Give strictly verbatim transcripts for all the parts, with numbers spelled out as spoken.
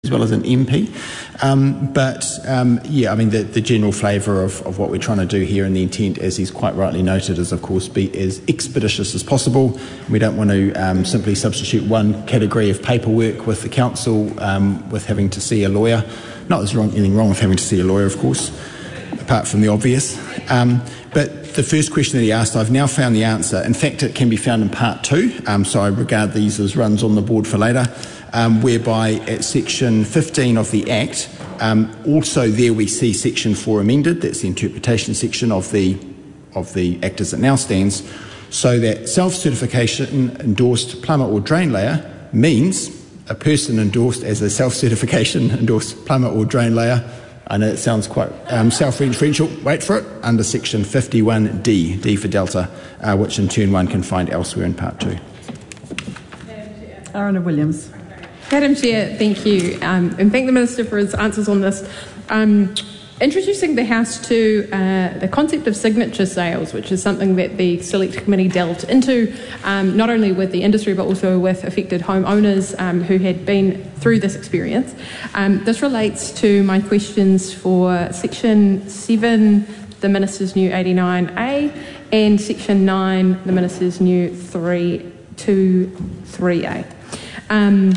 as well as an M P. Um, but, um, yeah, I mean, the, the general flavour of, of what we're trying to do here, and the intent, as he's quite rightly noted, is, of course, be as expeditious as possible. We don't want to um, simply substitute one category of paperwork with the council um, with having to see a lawyer. Not there's wrong, anything wrong with having to see a lawyer, of course, apart from the obvious. Um, but the first question that he asked, I've now found the answer. In fact, it can be found in part two, um, so I regard these as runs on the board for later. Um, whereby at section fifteen of the Act, um, also there we see section four amended. That's the interpretation section of the of the Act as it now stands, so that self-certification endorsed plumber or drain layer means a person endorsed as a self-certification endorsed plumber or drain layer. I know it sounds quite um, self-referential. Wait for it. Under section fifty-one D, D for Delta, uh, which in turn one can find elsewhere in part two. Arana Williams. Madam Chair, thank you, um, and thank the Minister for his answers on this. Um, introducing the House to uh, the concept of signature sales, which is something that the Select Committee delved into, um, not only with the industry but also with affected homeowners um, who had been through this experience. Um, this relates to my questions for Section seven, the Minister's new eighty-nine A, and Section nine, the Minister's new three twenty-three A. Um,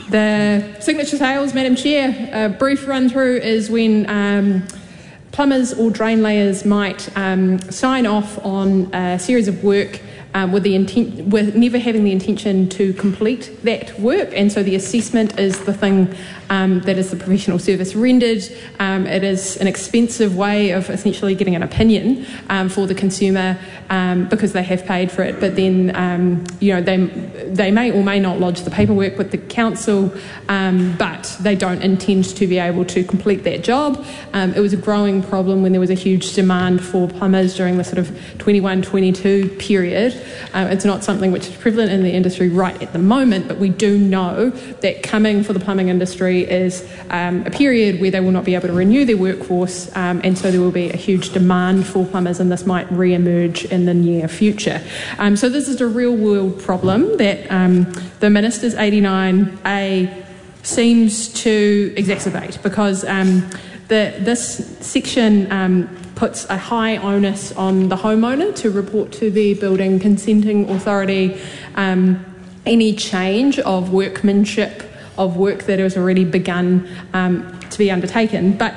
The signature sales, Madam Chair, a brief run through is when um, plumbers or drain layers might um, sign off on a series of work um, with the intent, with never having the intention to complete that work, and so the assessment is the thing um, that is the professional service rendered. Um, it is an expensive way of essentially getting an opinion um, for the consumer um, because they have paid for it, but then um, you know they they may or may not lodge the paperwork with the council, um, but they don't intend to be able to complete that job. Um, it was a growing problem when there was a huge demand for plumbers during the sort of twenty-one twenty-two period. Um, it's not something which is prevalent in the industry right at the moment, but we do know that coming for the plumbing industry is um, a period where they will not be able to renew their workforce, um, and so there will be a huge demand for plumbers, and this might re-emerge in the near future. Um, so this is a real-world problem that um, the Minister's eighty-nine A seems to exacerbate, because um, the, this section um, puts a high onus on the homeowner to report to the building consenting authority um, any change of workmanship of work that has already begun um, to be undertaken. But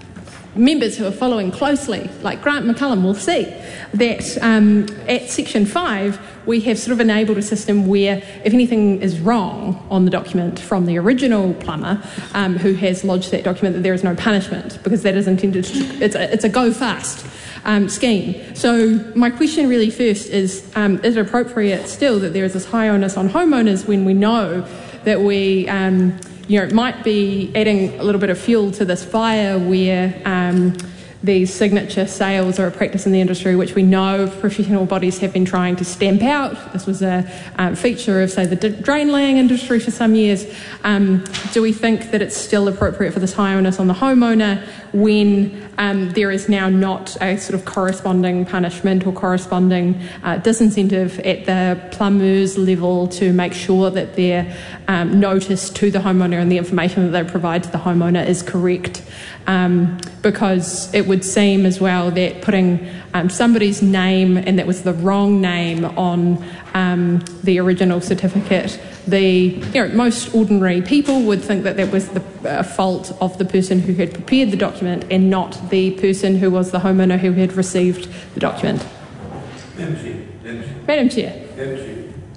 members who are following closely, like Grant McCullum, will see that um, at section five we have sort of enabled a system where if anything is wrong on the document from the original plumber um, who has lodged that document, that there is no punishment, because that is intended to, it's a, it's a go fast um, scheme. So my question really first is, um, is it appropriate still that there is this high onus on homeowners when we know that we um, you know, might be adding a little bit of fuel to this fire where um, these signature sales are a practice in the industry which we know professional bodies have been trying to stamp out. This was a um, feature of, say, the drain laying industry for some years. Um, do we think that it's still appropriate for this high onus on the homeowner when um, there is now not a sort of corresponding punishment or corresponding uh, disincentive at the plumber's level to make sure that their um, notice to the homeowner and the information that they provide to the homeowner is correct? Um, because it would seem as well that putting um, somebody's name, and that was the wrong name, on um, the original certificate, the you know most ordinary people would think that that was the uh, fault of the person who had prepared the document and not the person who was the homeowner who had received the document. Madam Chair. Madam Chair. Madam Chair.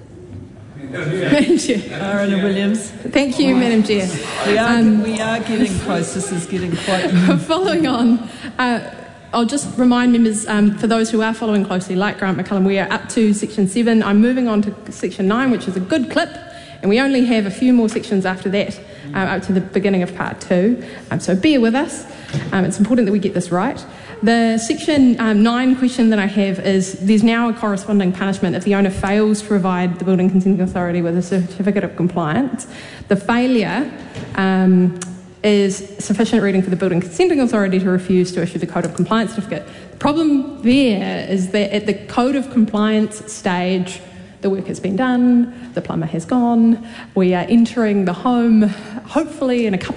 Madam Chair. Arana Williams. Thank you, Madam Chair. We are, Um, we are getting close. This is getting quite... Following on, uh, I'll just remind members, um, for those who are following closely, like Grant McCullum, we are up to section seven. I'm moving on to section nine, which is a good clip, and we only have a few more sections after that, uh, up to the beginning of part two. Um, so bear with us. Um, it's important that we get this right. The section um, nine question that I have is, there's now a corresponding punishment if the owner fails to provide the building consenting authority with a certificate of compliance. The failure um, is sufficient reading for the building consenting authority to refuse to issue the code of compliance certificate. The problem there is that at the code of compliance stage, The work has been done, the plumber has gone, we are entering the home hopefully in a couple